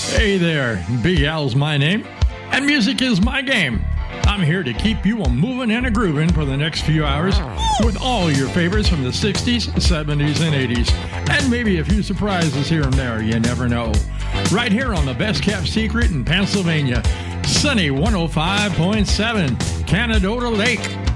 Hey there, Big Al's my name, and music is my game. I'm here to keep you a moving and a grooving for the next few hours with all your favorites from the 60s, 70s, and 80s, and maybe a few surprises here and there, you never know. Right here on the best kept secret in Pennsylvania, Sunny 105.7, Canadota Lake.